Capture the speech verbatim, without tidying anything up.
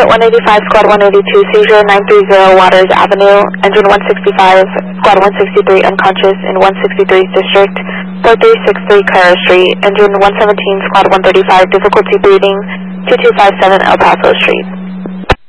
Port one eighty-five, Squad one eighty-two, seizure nine three zero Waters Avenue, engine one sixty-five, Squad one sixty-three unconscious in one sixty-three District, four three six three Carrera Street, engine one seventeen, Squad one thirty-five, difficulty breathing, two two five seven El Paso Street.